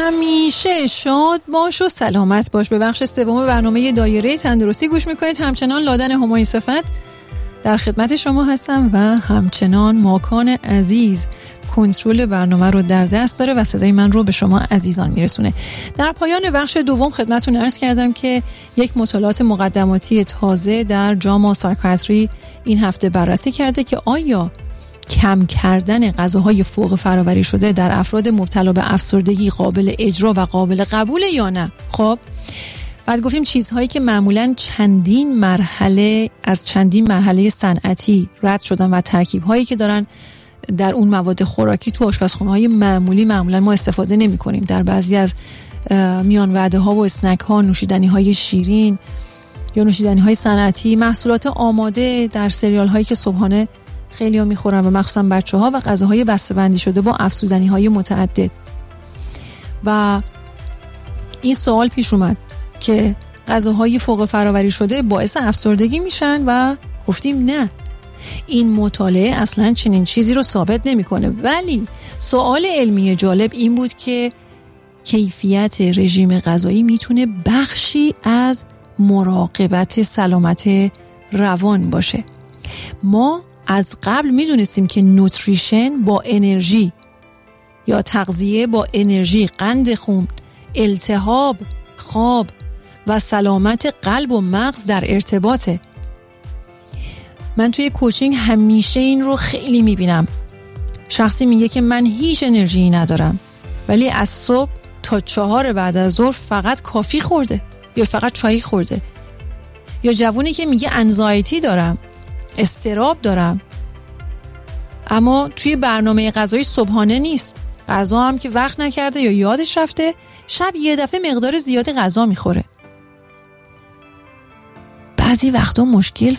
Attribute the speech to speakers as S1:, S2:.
S1: همیشه شاد باش و سلامت باش. به بخش سوم برنامه دایره تندرستی گوش میکنید. همچنان لادن همای صفت در خدمت شما هستم و همچنان ماکان عزیز کنترل برنامه رو در دست داره و صدای من رو به شما عزیزان میرسونه. در پایان بخش دوم خدمتتون عرض کردم که یک مطالعات مقدماتی تازه در جاما سایکیاتری این هفته بررسی کرده که آیا کم کردن غذاهای فوق فرآوری شده در افراد مبتلا به افسردگی قابل اجرا و قابل قبوله یا نه. خب بعد گفتیم چیزهایی که معمولاً چندین مرحله صنعتی رد شدن و ترکیب‌هایی که دارن در اون مواد خوراکی تو آشپزخونه‌های معمولاً ما استفاده نمی‌کنیم. در بعضی از میان وعده‌ها و اسنک‌ها، نوشیدنی‌های شیرین یا نوشیدنی‌های صنعتی، محصولات آماده در سریال‌هایی که صبحانه خیلی‌ها می‌خورن و مخصوصاً بچه‌ها، و غذاهای بسته‌بندی شده با افزودنی‌های متعدد. و این سوال پیش اومد که غذاهای فوق فرآوری شده باعث افسردگی میشن و گفتیم نه، این مطالعه اصلا چنین چیزی رو ثابت نمیکنه. ولی سوال علمی جالب این بود که کیفیت رژیم غذایی میتونه بخشی از مراقبت سلامت روان باشه. ما از قبل میدونستیم که نوتریشن با انرژی یا تغذیه با انرژی، قند خون، التهاب، خواب و سلامت قلب و مغز در ارتباطه. من توی کوچینگ همیشه این رو خیلی میبینم. شخصی میگه که من هیچ انرژی ندارم ولی از صبح تا 4 بعد از ظهر فقط کافی خورده یا فقط چای خورده. یا جوونی که میگه انزایتی دارم، اضطراب دارم، اما توی برنامه غذایی صبحانه نیست. غذا هم که وقت نکرده یا یادش رفته، شب یه دفعه مقدار زیاد غذا میخوره. بعضی وقتا مشکل